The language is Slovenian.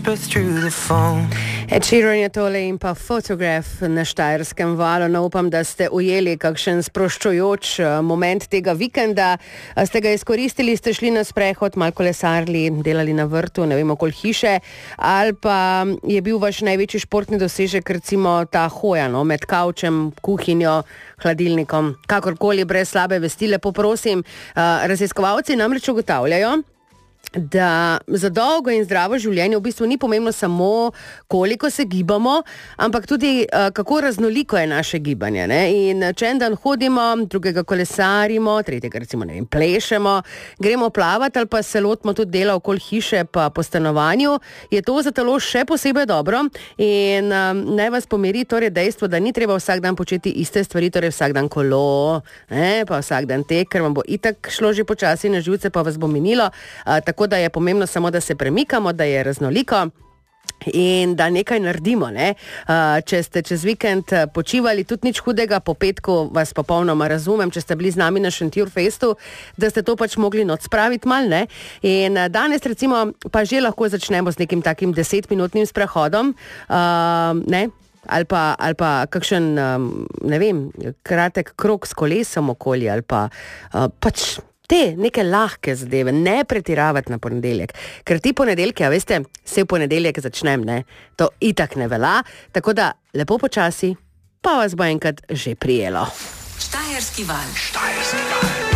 Ed Sheeran je tole in pa Fotograf na Štajerskem valu. No, upam, da ste ujeli kakšen sproščujoč moment tega vikenda. Ste ga izkoristili, ste šli na sprehod, malo kolesarili, delali na vrtu, ne vem, okoli hiše, ali pa je bil vaš največji športni dosežek recimo ta hoja, no, med kavčem, kuhinjo, hladilnikom, kakorkoli, brez slabe vesti, lepo prosim. Raziskovalci namreč ugotavljajo, da za dolgo in zdravo življenje v bistvu ni pomembno samo, koliko se gibamo, ampak tudi kako raznoliko je naše gibanje. Ne? In če en dan hodimo, drugega kolesarimo, tretjega recimo ne vem, plešemo, gremo plavati ali pa se lotimo tudi dela okoli hiše pa po stanovanju, je to za telo še posebej dobro. In naj vas pomiri torej dejstvo, da ni treba vsak dan početi iste stvari, torej vsak dan kolo, pa vsak dan tek, ker vam bo itak šlo že počasi na živce, pa vas bo minilo. Tako da je pomembno samo, da se premikamo, da je raznoliko in da nekaj naredimo. Ne? Če ste čez vikend počivali, tudi nič hudega, po petku vas popolnoma razumem, če ste bili z nami na Šentjurfestu, da ste to pač mogli noč spraviti mal, ne? In danes recimo pa že lahko začnemo z nekim takim 10-minutnim sprehodom, ne? Ali pa kakšen, ne vem, kratek krog s kolesom okoli, ali pa pač te neke lahke zadeve, ne pretiravati na ponedeljek. Ker ti ponedeljke, a veste, se v ponedeljek začnem, ne? To itak ne velja, tako da lepo počasi, pa vas bo enkrat že prijelo. Štajerski val. Štajerski val.